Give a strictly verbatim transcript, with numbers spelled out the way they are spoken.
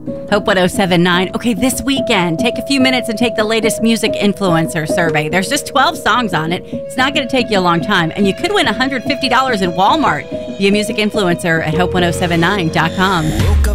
Hope one oh seven nine. Okay, this weekend, take a few minutes and take the latest music influencer survey. There's just twelve songs on it. It's not going to take you a long time. And you could win one hundred fifty dollars in Walmart. Be a music influencer at hope one oh seven nine dot com.